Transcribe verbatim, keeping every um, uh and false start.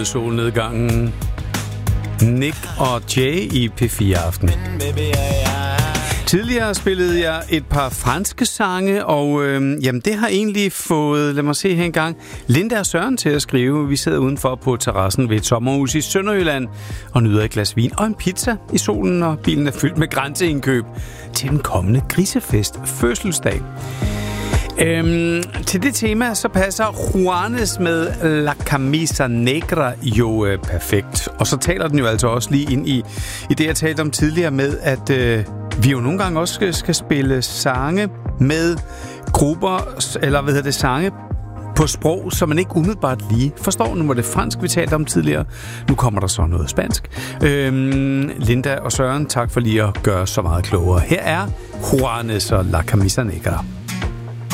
mod solnedgangen. Nick og Jay i P fire Aften. Tidligere spillede jeg et par franske sange, og øh, jamen det har egentlig fået, lad mig se her engang, Linda og Søren til at skrive. Vi sidder udenfor på terrassen ved et sommerhus i Sønderjylland og nyder et glas vin og en pizza i solen, og bilen er fyldt med grænseindkøb til den kommende grisefest fødselsdag. Øhm, til det tema, så passer Juanes med La Camisa Negra jo øh, perfekt. Og så taler den jo altså også lige ind i, i det, jeg talte om tidligere med, at øh, vi jo nogle gange også skal, skal spille sange med grupper, eller hvad hedder det, sange på sprog, som man ikke umiddelbart lige forstår. Nu var det fransk, vi talte om tidligere. Nu kommer der så noget spansk. Øhm, Linda og Søren, tak for lige at gøre så meget klogere. Her er Juanes og La Camisa Negra.